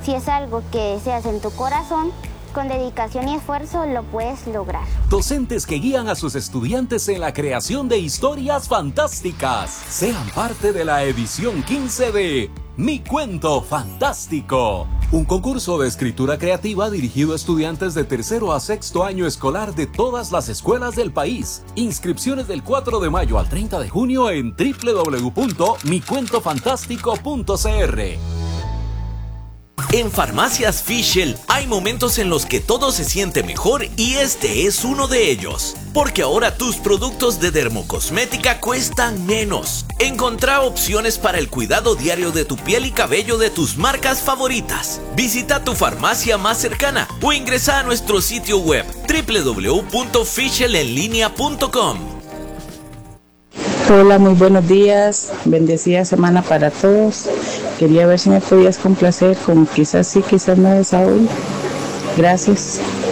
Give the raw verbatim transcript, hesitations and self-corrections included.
Si es algo que deseas en tu corazón, con dedicación y esfuerzo lo puedes lograr. Docentes que guían a sus estudiantes en la creación de historias fantásticas. Sean parte de la edición quince de Mi Cuento Fantástico, un concurso de escritura creativa dirigido a estudiantes de tercero a sexto año escolar de todas las escuelas del país. Inscripciones del cuatro de mayo al treinta de junio en doble u doble u doble u punto mi cuento fantástico punto c r. En Farmacias Fischl hay momentos en los que todo se siente mejor y este es uno de ellos. Porque ahora tus productos de dermocosmética cuestan menos. Encontrá opciones para el cuidado diario de tu piel y cabello de tus marcas favoritas. Visita tu farmacia más cercana o ingresa a nuestro sitio web doble u doble u doble u punto fischl en línea punto com. Hola, muy buenos días, bendecida semana para todos. Quería ver si me podías complacer con quizás sí, quizás no es hoy. Gracias.